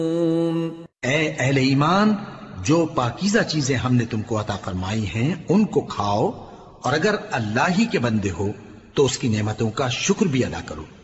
ए अहले ईमान, जो पाकीज़ा चीजें हमने तुमको अता फरमाई हैं उनको खाओ, और अगर अल्लाह ही के बंदे हो तो उसकी नेमतों का शुक्र भी अदा करो।